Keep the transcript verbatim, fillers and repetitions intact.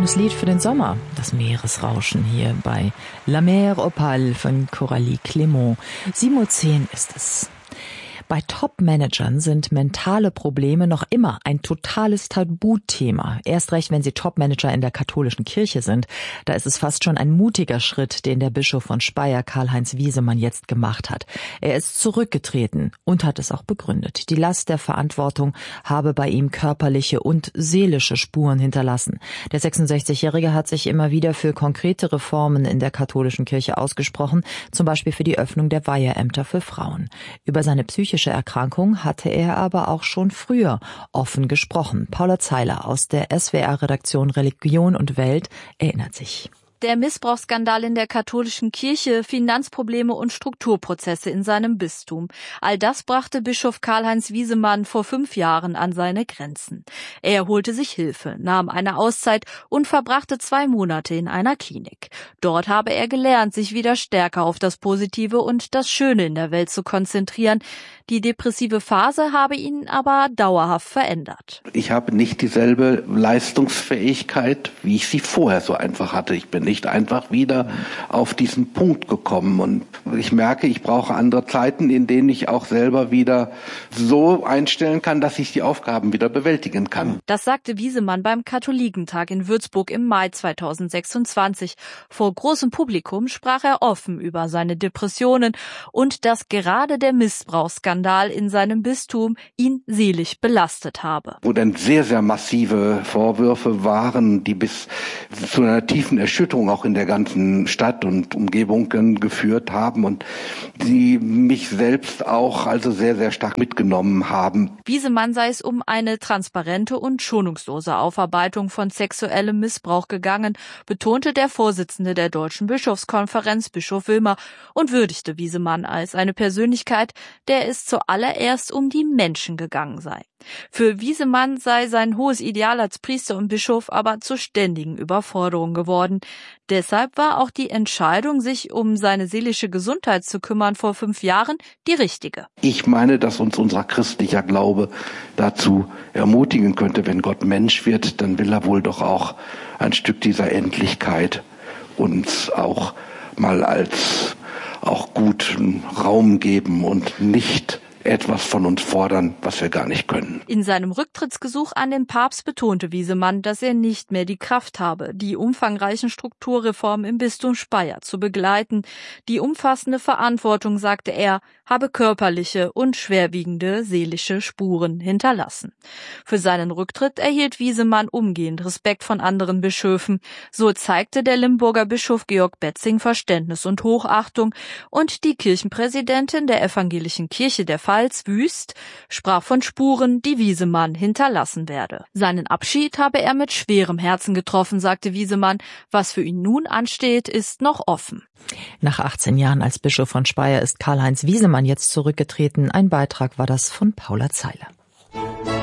gutes Lied für den Sommer. Das Meeresrauschen hier bei La Mer Opale von Coralie Clément. sieben Uhr zehn ist es. Bei Top-Managern sind mentale Probleme noch immer ein totales Tabuthema. Erst recht, wenn sie Top-Manager in der katholischen Kirche sind. Da ist es fast schon ein mutiger Schritt, den der Bischof von Speyer, Karl-Heinz Wiesemann, jetzt gemacht hat. Er ist zurückgetreten und hat es auch begründet. Die Last der Verantwortung habe bei ihm körperliche und seelische Spuren hinterlassen. Der sechsundsechzigjährige hat sich immer wieder für konkrete Reformen in der katholischen Kirche ausgesprochen, zum Beispiel für die Öffnung der Weiheämter für Frauen. Über seine psychische Erkrankung hatte er aber auch schon früher offen gesprochen. Paula Zeiler aus der S W R-Redaktion Religion und Welt erinnert sich. Der Missbrauchsskandal in der katholischen Kirche, Finanzprobleme und Strukturprozesse in seinem Bistum. All das brachte Bischof Karl-Heinz Wiesemann vor fünf Jahren an seine Grenzen. Er holte sich Hilfe, nahm eine Auszeit und verbrachte zwei Monate in einer Klinik. Dort habe er gelernt, sich wieder stärker auf das Positive und das Schöne in der Welt zu konzentrieren. Die depressive Phase habe ihn aber dauerhaft verändert. Ich habe nicht dieselbe Leistungsfähigkeit, wie ich sie vorher so einfach hatte. Ich bin nicht einfach wieder auf diesen Punkt gekommen. Und ich merke, ich brauche andere Zeiten, in denen ich auch selber wieder so einstellen kann, dass ich die Aufgaben wieder bewältigen kann. Das sagte Wiesemann beim Katholikentag in Würzburg im Mai zweitausendsechsundzwanzig. Vor großem Publikum sprach er offen über seine Depressionen und dass gerade der Missbrauchsskandal in seinem Bistum ihn seelisch belastet habe. Wo dann sehr, sehr massive Vorwürfe waren, die bis zu einer tiefen Erschütterung auch in der ganzen Stadt und Umgebung geführt haben und die mich selbst auch also sehr, sehr stark mitgenommen haben. Wiesemann sei es um eine transparente und schonungslose Aufarbeitung von sexuellem Missbrauch gegangen, betonte der Vorsitzende der Deutschen Bischofskonferenz, Bischof Wilmer, und würdigte Wiesemann als eine Persönlichkeit, der es zuallererst um die Menschen gegangen sei. Für Wiesemann sei sein hohes Ideal als Priester und Bischof aber zur ständigen Überforderung geworden. Deshalb war auch die Entscheidung, sich um seine seelische Gesundheit zu kümmern, vor fünf Jahren die richtige. Ich meine, dass uns unser christlicher Glaube dazu ermutigen könnte, wenn Gott Mensch wird, dann will er wohl doch auch ein Stück dieser Endlichkeit uns auch mal als auch guten Raum geben und nicht etwas von uns fordern, was wir gar nicht können. In seinem Rücktrittsgesuch an den Papst betonte Wiesemann, dass er nicht mehr die Kraft habe, die umfangreichen Strukturreformen im Bistum Speyer zu begleiten. Die umfassende Verantwortung, sagte er, habe körperliche und schwerwiegende seelische Spuren hinterlassen. Für seinen Rücktritt erhielt Wiesemann umgehend Respekt von anderen Bischöfen. So zeigte der Limburger Bischof Georg Betzing Verständnis und Hochachtung und die Kirchenpräsidentin der evangelischen Kirche der Pfalz, Wüst, sprach von Spuren, die Wiesemann hinterlassen werde. Seinen Abschied habe er mit schwerem Herzen getroffen, sagte Wiesemann. Was für ihn nun ansteht, ist noch offen. Nach achtzehn Jahren als Bischof von Speyer ist Karl-Heinz Wiesemann jetzt zurückgetreten. Ein Beitrag war das von Paula Zeiler.